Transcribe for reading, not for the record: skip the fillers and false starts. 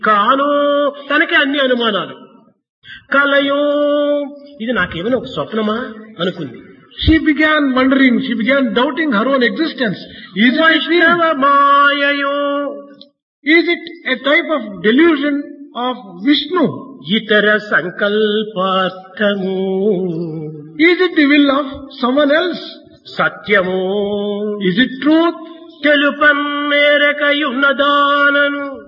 కానో తనకి అన్ని అనుమానాలు. కలయో ఇది నాకేమైనా ఒక స్వప్నమా అనుకుంది. She began wondering, she began doubting her own existence. Is it a dream? మాయయో Is it a type of delusion of Vishnu? ఇతర సంకల్పార్థము Is it the will of someone else? సత్యము Is it truth? తెలుపం మేరకయున్నదానను